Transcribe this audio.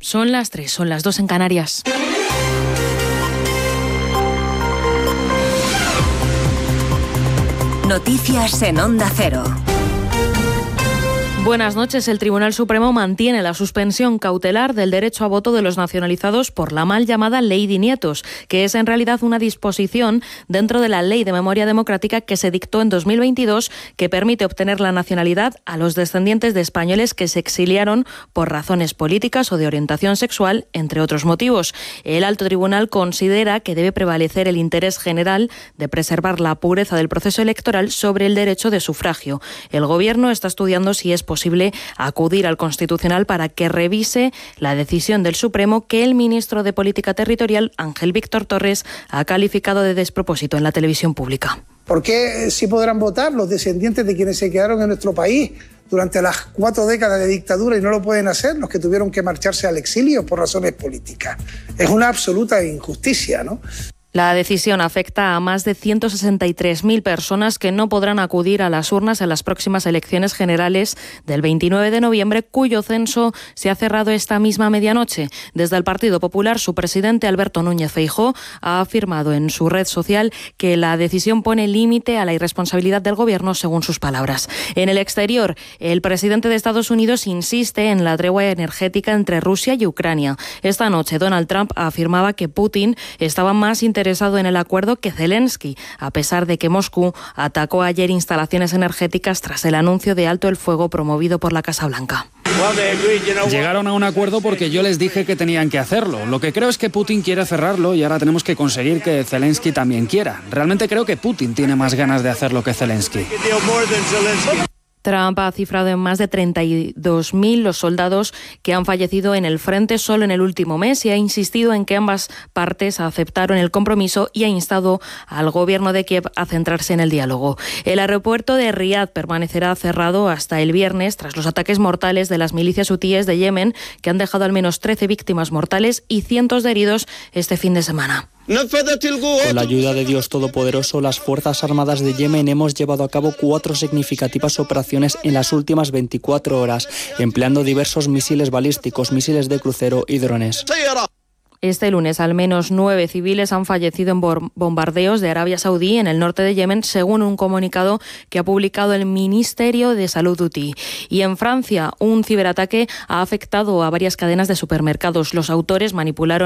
Son las 3, son las 2 en Canarias. Noticias en Onda Cero. Buenas noches. El Tribunal Supremo mantiene la suspensión cautelar del derecho a voto de los nacionalizados por la mal llamada Ley de Nietos, que es en realidad una disposición dentro de la Ley de Memoria Democrática que se dictó en 2022 que permite obtener la nacionalidad a los descendientes de españoles que se exiliaron por razones políticas o de orientación sexual, entre otros motivos. El Alto Tribunal considera que debe prevalecer el interés general de preservar la pureza del proceso electoral sobre el derecho de sufragio. El Gobierno está estudiando si es posible acudir al Constitucional para que revise la decisión del Supremo que el ministro de Política Territorial, Ángel Víctor Torres, ha calificado de despropósito en la televisión pública. ¿Por qué sí podrán votar los descendientes de quienes se quedaron en nuestro país durante las 4 décadas de dictadura y no lo pueden hacer los que tuvieron que marcharse al exilio por razones políticas? Es una absoluta injusticia, ¿no? La decisión afecta a más de 163.000 personas que no podrán acudir a las urnas en las próximas elecciones generales del 29 de noviembre, cuyo censo se ha cerrado esta misma medianoche. Desde el Partido Popular, su presidente Alberto Núñez Feijóo ha afirmado en su red social que la decisión pone límite a la irresponsabilidad del Gobierno, según sus palabras. En el exterior, el presidente de Estados Unidos insiste en la tregua energética entre Rusia y Ucrania. Esta noche, Donald Trump afirmaba que Putin estaba más interesado en el acuerdo que Zelensky, a pesar de que Moscú atacó ayer instalaciones energéticas tras el anuncio de alto el fuego promovido por la Casa Blanca. Llegaron a un acuerdo porque yo les dije que tenían que hacerlo. Lo que creo es que Putin quiere cerrarlo y ahora tenemos que conseguir que Zelensky también quiera. Realmente creo que Putin tiene más ganas de hacerlo que Zelensky. Trump ha cifrado en más de 32.000 los soldados que han fallecido en el frente solo en el último mes y ha insistido en que ambas partes aceptaron el compromiso y ha instado al gobierno de Kiev a centrarse en el diálogo. El aeropuerto de Riad permanecerá cerrado hasta el viernes tras los ataques mortales de las milicias hutíes de Yemen, que han dejado al menos 13 víctimas mortales y cientos de heridos este fin de semana. Con la ayuda de Dios Todopoderoso, las Fuerzas Armadas de Yemen hemos llevado a cabo 4 significativas operaciones en las últimas 24 horas, empleando diversos misiles balísticos, misiles de crucero y drones. Este lunes, al menos 9 civiles han fallecido en bombardeos de Arabia Saudí en el norte de Yemen, según un comunicado que ha publicado el Ministerio de Salud hutí. Y en Francia, un ciberataque ha afectado a varias cadenas de supermercados. Los autores manipularon